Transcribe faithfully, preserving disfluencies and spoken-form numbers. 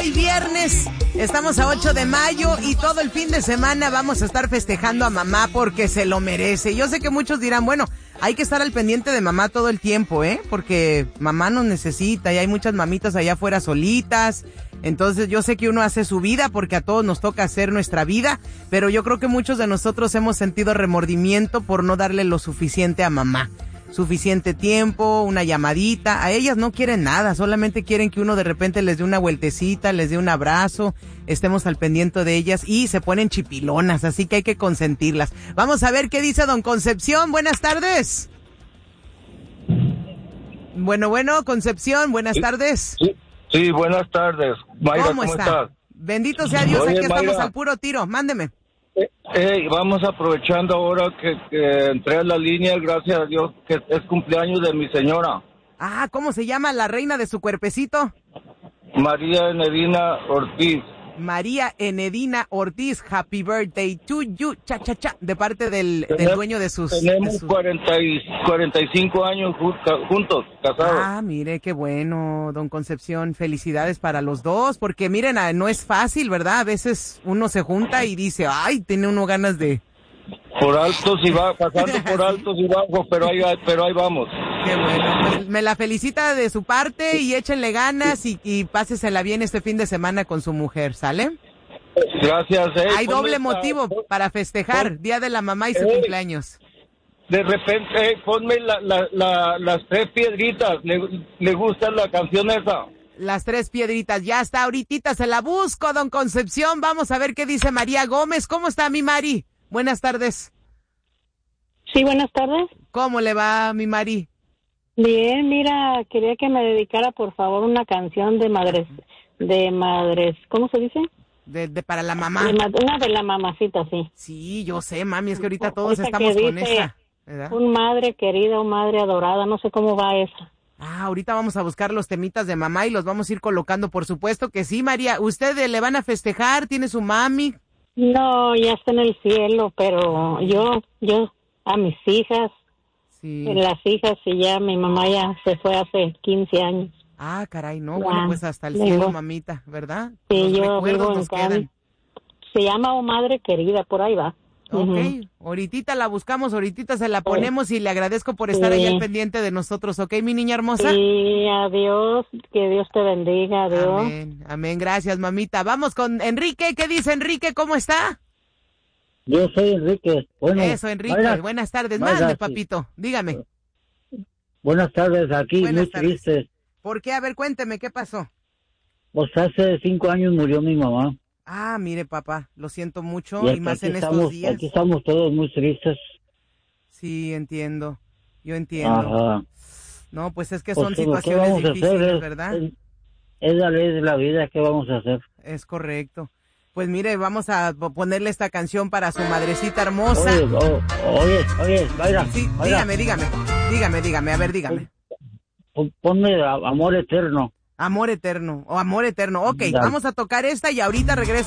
hoy viernes, estamos a ocho de mayo y todo el fin de semana vamos a estar festejando a mamá porque se lo merece. Yo sé que muchos dirán, bueno, hay que estar al pendiente de mamá todo el tiempo, ¿eh? Porque mamá nos necesita y hay muchas mamitas allá afuera solitas. Entonces yo sé que uno hace su vida porque a todos nos toca hacer nuestra vida, pero yo creo que muchos de nosotros hemos sentido remordimiento por no darle lo suficiente a mamá. Suficiente tiempo, una llamadita. A ellas no quieren nada, solamente quieren que uno de repente les dé una vueltecita, les dé un abrazo, estemos al pendiente de ellas y se ponen chipilonas, así que hay que consentirlas. Vamos a ver qué dice don Concepción. Buenas tardes. Bueno, bueno, Concepción, buenas tardes. Sí, sí, buenas tardes. Mayra, ¿Cómo, ¿cómo está? estás? Bendito sea Dios, Oye, aquí estamos Mayra, al puro tiro. Mándeme. Eh, eh, vamos aprovechando ahora que, que entré a la línea, gracias a Dios, que es cumpleaños de mi señora. Ah, ¿cómo se llama la reina de su cuerpecito? María Enedina Ortiz. María Enedina Ortiz, happy birthday to you, cha cha cha, de parte del, Tenemos, del dueño de sus... Tenemos de sus... cuarenta y, cuarenta y cinco años juntos, casados. Ah, mire, qué bueno, don Concepción, felicidades para los dos, porque miren, no es fácil, ¿verdad? A veces uno se junta y dice, ay, tiene uno ganas de... Por altos y bajos, pasando por altos y bajos, pero ahí, pero ahí vamos. Qué bueno, pues me la felicita de su parte y échenle ganas y, y pásesela bien este fin de semana con su mujer, ¿sale? Gracias. Eh, Hay doble motivo la, para festejar, pon, Día de la Mamá y su eh, cumpleaños. De repente, eh, ponme la, la, la, las tres piedritas, le, le gusta la canción esa. Las tres piedritas, ya está, ahorita se la busco, don Concepción, vamos a ver qué dice María Gómez. ¿Cómo está mi Mari? Buenas tardes. Sí, buenas tardes. ¿Cómo le va mi Mari? Bien, mira, quería que me dedicara por favor una canción de madres, de madres, ¿cómo se dice? De, de para la mamá. De, una de la mamacita, sí. Sí, yo sé, mami, es que ahorita todos ahorita estamos con dice, esa, ¿verdad? Un madre querida, un madre adorada, no sé cómo va esa. Ah, ahorita vamos a buscar los temitas de mamá y los vamos a ir colocando, por supuesto que sí, María. ¿Usted le van a festejar? ¿Tiene su mami? No, ya está en el cielo, pero yo, yo, a mis hijas, sí. las hijas, y ya mi mamá ya se fue hace quince años. Ah, caray, no, ya, bueno, pues hasta el digo, cielo, mamita, ¿verdad? Sí, los yo vivo en nos quedan. Se llama O Madre Querida, por ahí va. Ok, uh-huh. Ahorita la buscamos, ahorita se la ponemos y le agradezco por estar sí. ahí al pendiente de nosotros, ¿ok, mi niña hermosa? Sí, adiós, que Dios te bendiga, adiós. Amén, amén, gracias, mamita. Vamos con Enrique, ¿qué dice Enrique? ¿Cómo está? Yo soy Enrique. Bueno, Eso, Enrique, Mayra, buenas tardes. Mayra, Mande, sí. papito, dígame. Buenas tardes, aquí buenas muy tardes. tristes. ¿Por qué? A ver, cuénteme, ¿qué pasó? Pues hace cinco años murió mi mamá. Ah, mire, papá, lo siento mucho Y, y más en estamos, estos días. Aquí estamos todos muy tristes. Sí, entiendo, yo entiendo. Ajá. No, pues es que Pues, son ¿qué situaciones vamos a difíciles, hacer? Es, ¿verdad? Es, es la ley de la vida, ¿qué vamos a hacer? Es correcto. Pues mire, vamos a ponerle esta canción para su madrecita hermosa. Oye, oh, oye, oye, Mayra, Sí, Mayra, dígame, dígame, dígame, dígame, a ver, dígame. Ponme Amor Eterno. Amor eterno, o amor eterno. Ok, Dale. vamos a tocar esta y ahorita regreso.